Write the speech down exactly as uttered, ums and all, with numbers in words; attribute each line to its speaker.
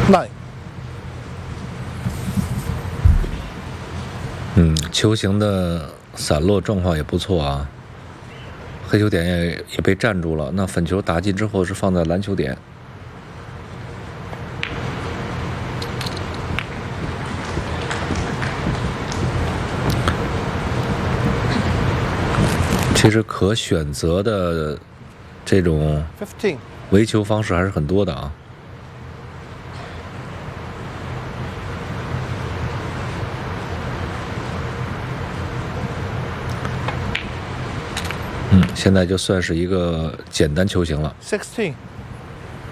Speaker 1: nine。
Speaker 2: 嗯，球形的散落状况也不错啊。黑球点也也被站住了，那粉球打进之后是放在篮球点。其实可选择的这种围球方式还是很多的啊。嗯，现在就算是一个简单球形了。
Speaker 1: sixteen。